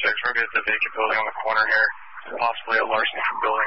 6. We're going to get the vacant building on the corner here. Possibly a larceny from building